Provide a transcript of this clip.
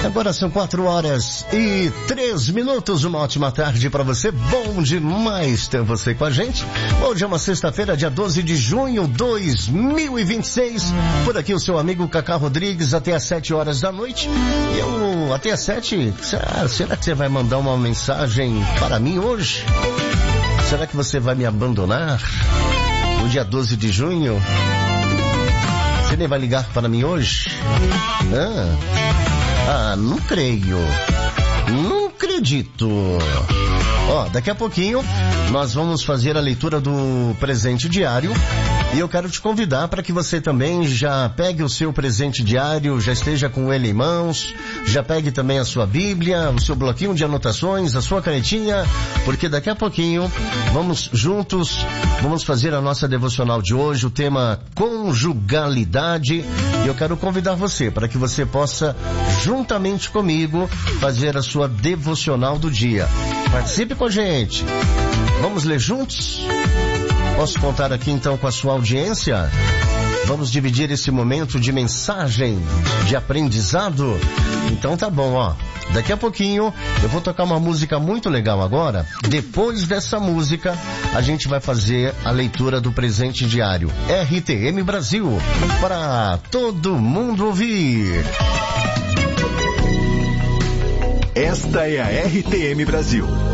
Agora são 4h03. Uma ótima tarde para você. Bom demais ter você com a gente. Hoje é uma sexta-feira, dia 12 de junho de 2026. Por aqui o seu amigo Cacá Rodrigues até às 7 horas da noite. E eu, até às 7, será que você vai mandar uma mensagem para mim hoje? Será que você vai me abandonar no dia 12 de junho? Você nem vai ligar para mim hoje? Não creio. Não acredito. Daqui a pouquinho nós vamos fazer a leitura do presente diário. E eu quero te convidar para que você também já pegue o seu presente diário, já esteja com ele em mãos, já pegue também a sua Bíblia, o seu bloquinho de anotações, a sua canetinha, porque daqui a pouquinho vamos juntos, vamos fazer a nossa devocional de hoje, o tema conjugalidade. E eu quero convidar você para que você possa, juntamente comigo, fazer a sua devocional do dia. Participe com a gente. Vamos ler juntos? Posso contar aqui então com a sua audiência? Vamos dividir esse momento de mensagem, de aprendizado? Então tá bom, Daqui a pouquinho eu vou tocar uma música muito legal agora. Depois dessa música, a gente vai fazer a leitura do presente diário. RTM Brasil, para todo mundo ouvir. Esta é a RTM Brasil,